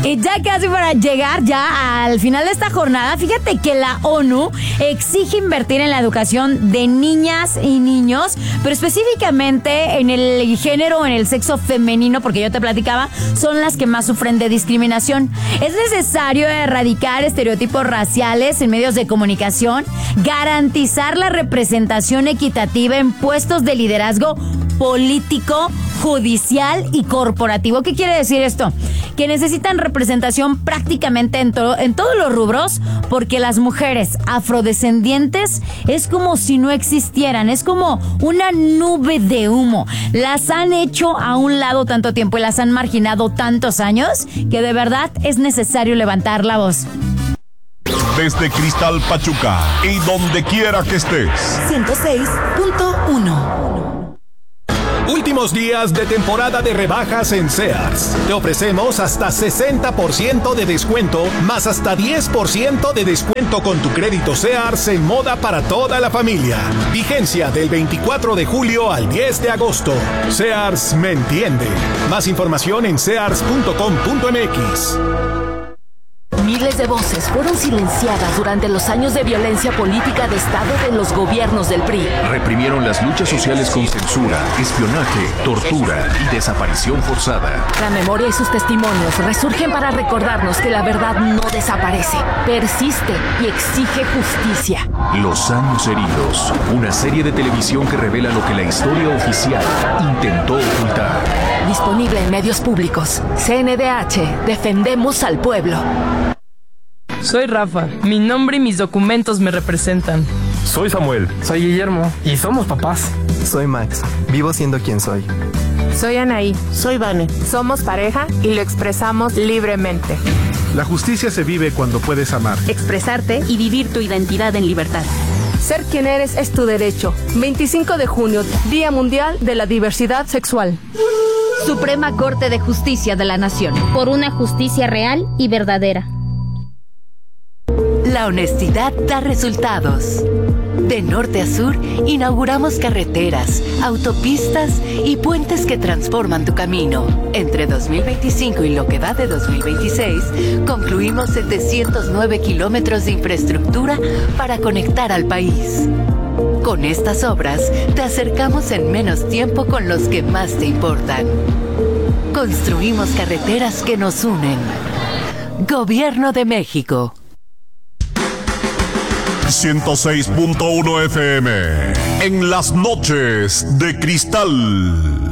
Y ya casi para llegar ya al final de esta jornada, fíjate que la ONU exige invertir en la educación de niñas y niños, pero específicamente en el género, en el sexo femenino, porque yo te platicaba, son las que más sufren de discriminación. Es necesario erradicar estereotipos raciales en medios de comunicación, garantizar la representación equitativa en puestos de liderazgo político, judicial y corporativo. ¿Qué quiere decir esto? Que necesitan representación prácticamente en todos los rubros, porque las mujeres afrodescendientes es como si no existieran, es como una nube de humo. Las han hecho a un lado tanto tiempo y las han marginado tantos años que de verdad es necesario levantar la voz. Desde Cristal Pachuca y donde quiera que estés. 106.1. Últimos días de temporada de rebajas en Sears. Te ofrecemos hasta 60% de descuento, más hasta 10% de descuento con tu crédito Sears en moda para toda la familia. Vigencia del 24 de julio al 10 de agosto. Sears me entiende. Más información en sears.com.mx. Miles de voces fueron silenciadas durante los años de violencia política de Estado de los gobiernos del PRI. Reprimieron las luchas sociales con censura, espionaje, tortura y desaparición forzada. La memoria y sus testimonios resurgen para recordarnos que la verdad no desaparece, persiste y exige justicia. Los años heridos, una serie de televisión que revela lo que la historia oficial intentó ocultar. Disponible en medios públicos. CNDH, defendemos al pueblo. Soy Rafa, mi nombre y mis documentos me representan. Soy Samuel. Soy Guillermo y somos papás. Soy Max, vivo siendo quien soy. Soy Anaí. Soy Vane. Somos pareja y lo expresamos libremente. La justicia se vive cuando puedes amar, expresarte y vivir tu identidad en libertad. Ser quien eres es tu derecho. 25 de junio, Día Mundial de la Diversidad Sexual. Suprema Corte de Justicia de la Nación. Por una justicia real y verdadera. La honestidad da resultados. De norte a sur, inauguramos carreteras, autopistas y puentes que transforman tu camino. Entre 2025 y lo que va de 2026, concluimos 709 kilómetros de infraestructura para conectar al país. Con estas obras, te acercamos en menos tiempo con los que más te importan. Construimos carreteras que nos unen. Gobierno de México. 106.1 FM en las noches de Cristal.